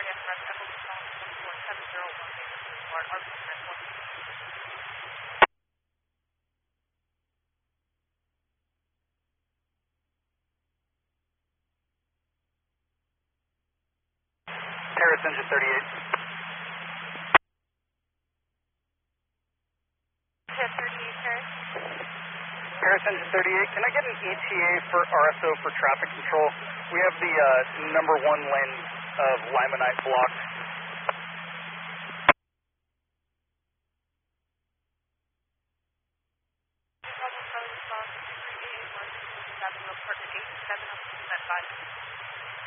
Paris engine 38. Paris engine 38, can I get an ETA for RSO for traffic control? We have the number 1 lane of Limonite blocked